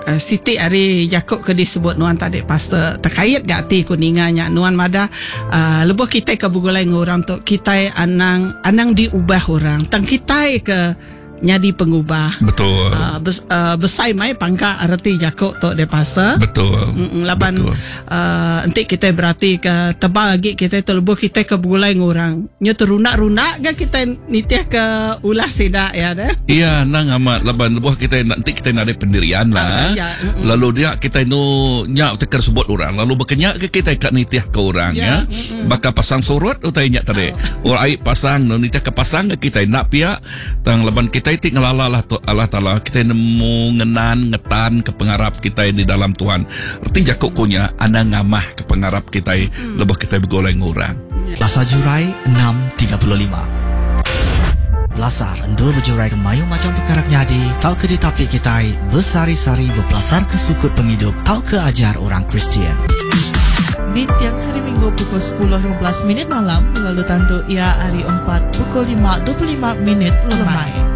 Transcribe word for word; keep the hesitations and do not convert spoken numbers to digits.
uh, Siti Ari Jakob ke disebut Nuan tadi pastor terkait gak ti kuninganya Nuan Mada uh, lebuh kita ke bugulai ngurang tu kita anang anang diubah orang tang kita ke nyadi pengubah. Betul. Uh, bes, uh, besai mai pangka arti Jakob tu de pastor. Betul. Mm, laban uh, nanti kita berarti ke tebal lagi kita terlebuh kita ke bugulai ngurang. Nya terunak-runak ke kita nitiah ke ulah sida ya dah. Iya, nang amat laban lebuh kita nanti kita nak ada pendirian lah. Uh, ya, mm-mm. Lalu dia kita nu nyak teker sebut orang. Lalu berkenyak ke kita kat nitiah ke orang ya. Ya, Bakal pasang surut utai nyak tadi. Oh. Orang air pasang nu nitiah ke pasang ke kita nak pihak tang laban kita itik ngelala lah tu Allah Taala kita nemu ngenan ngetan ke pengarap kita di dalam Tuhan. Erti Jakob kunya ana ngamah ke pengarap kita hmm. lebih kita bergoleng orang. Belasar Jurai enam tiga puluh lima. Belasar endur berjurai ke mayu macam perkara nyadi. Tau ke ditapik kita bersari-sari berbelasar ke sukut penghidup. Tau ke ajar orang Kristian. Di tiang hari Minggu pukul sepuluh lima belas minit malam, lalu tandu ia hari empat pukul lima dua puluh lima minit lemai.